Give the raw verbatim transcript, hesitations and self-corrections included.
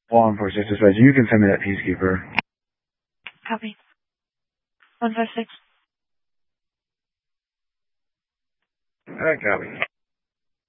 Law enforcement dispatch. You can send me that peacekeeper. Copy. one five six. Alright, copy.